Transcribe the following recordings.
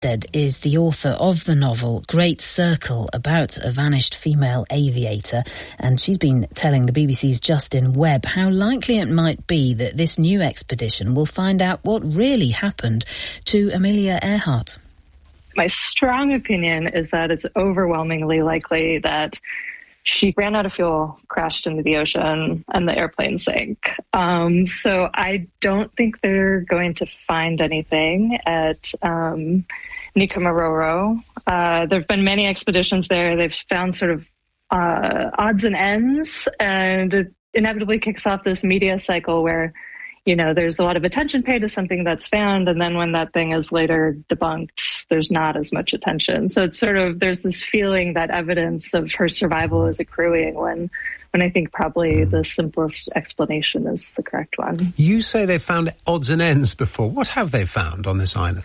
Shipstead is the author of the novel Great Circle, about a vanished female aviator, and she's been telling the BBC's Justin Webb how likely it might be that this new expedition will find out what really happened to Amelia Earhart. My strong opinion is that it's overwhelmingly likely that she ran out of fuel, crashed into the ocean, and the airplane sank. So I don't think they're going to find anything at Nikumaroro. There have been many expeditions there. They've found sort of odds and ends, and it inevitably kicks off this media cycle where, you know, there's a lot of attention paid to something that's found, and then when that thing is later debunked, there's not as much attention. So it's sort of, there's this feeling that evidence of her survival is accruing when I think probably the simplest explanation is the correct one. You say they found odds and ends before. What have they found on this island?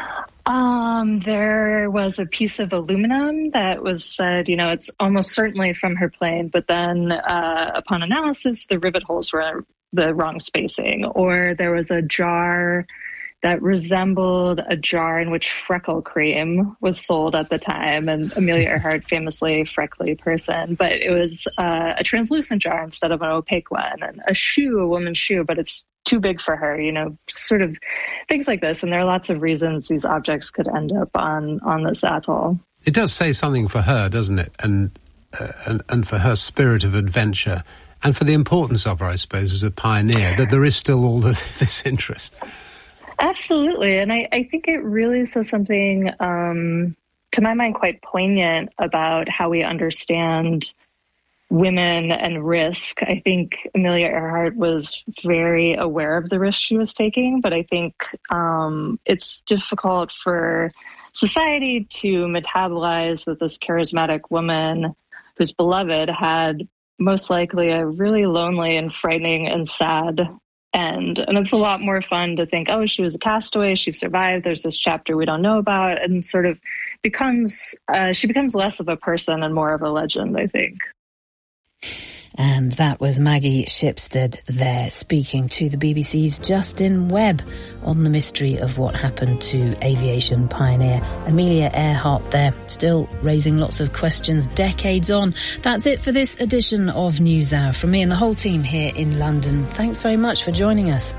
There was a piece of aluminum that was said, you know, it's almost certainly from her plane, but then upon analysis, the rivet holes were the wrong spacing. Or there was a jar that resembled a jar in which freckle cream was sold at the time. And Amelia Earhart, famously freckly person, but it was a translucent jar instead of an opaque one. And a shoe, a woman's shoe, but it's too big for her, you know, sort of things like this. And there are lots of reasons these objects could end up on this atoll. It does say something for her, doesn't it? And for her spirit of adventure, and for the importance of her, I suppose, as a pioneer, that there is still all this interest. Absolutely. And I think it really says something, to my mind, quite poignant about how we understand women and risk. I think Amelia Earhart was very aware of the risk she was taking, but I think it's difficult for society to metabolize that this charismatic woman who's beloved had most likely a really lonely and frightening and sad end. And it's a lot more fun to think, oh, she was a castaway, she survived, there's this chapter we don't know about, and sort of she becomes less of a person and more of a legend, I think. And that was Maggie Shipstead there, speaking to the BBC's Justin Webb on the mystery of what happened to aviation pioneer Amelia Earhart there, still raising lots of questions decades on. That's it for this edition of NewsHour. From me and the whole team here in London, thanks very much for joining us.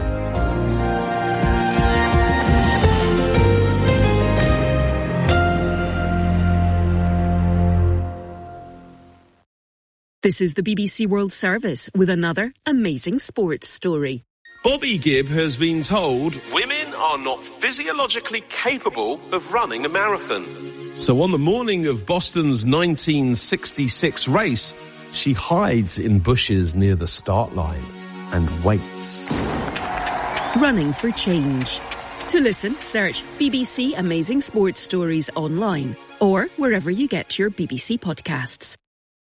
This is the BBC World Service with another amazing sports story. Bobby Gibb has been told women are not physiologically capable of running a marathon. So on the morning of Boston's 1966 race, she hides in bushes near the start line and waits. Running for change. To listen, search BBC Amazing Sports Stories online or wherever you get your BBC podcasts.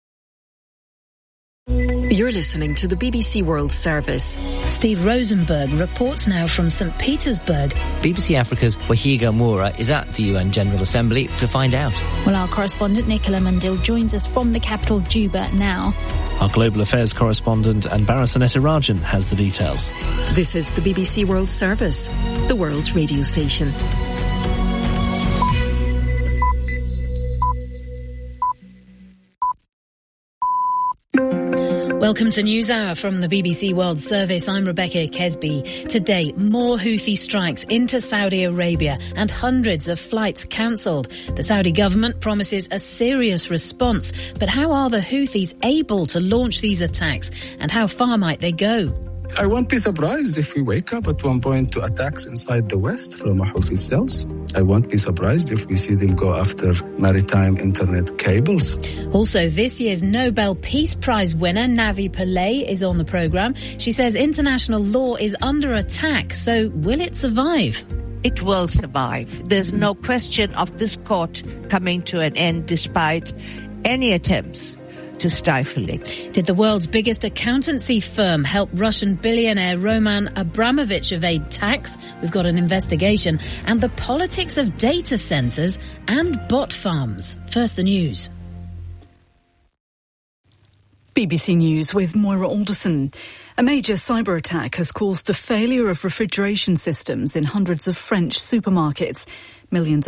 You're listening to the BBC World Service. Steve Rosenberg reports now from St. Petersburg. BBC Africa's Wahiga Moura is at the UN General Assembly to find out. Well, our correspondent Nicola Mundil joins us from the capital, Juba, now. Our Global Affairs correspondent Anbara Sanetarajan has the details. This is the BBC World Service, the world's radio station. Welcome to NewsHour from the BBC World Service. I'm Rebecca Kesby. Today, more Houthi strikes into Saudi Arabia and hundreds of flights cancelled. The Saudi government promises a serious response. But how are the Houthis able to launch these attacks, and how far might they go? I won't be surprised if we wake up at one point to attacks inside the West from Houthi cells. I won't be surprised if we see them go after maritime internet cables. Also, this year's Nobel Peace Prize winner, Navi Pillay, is on the programme. She says international law is under attack, so will it survive? It will survive. There's no question of this court coming to an end despite any attempts to stifle it. Did the world's biggest accountancy firm help Russian billionaire Roman Abramovich evade tax? We've got an investigation. And the politics of data centres and bot farms. First, the news. BBC News with Moira Alderson. A major cyber attack has caused the failure of refrigeration systems in hundreds of French supermarkets. Millions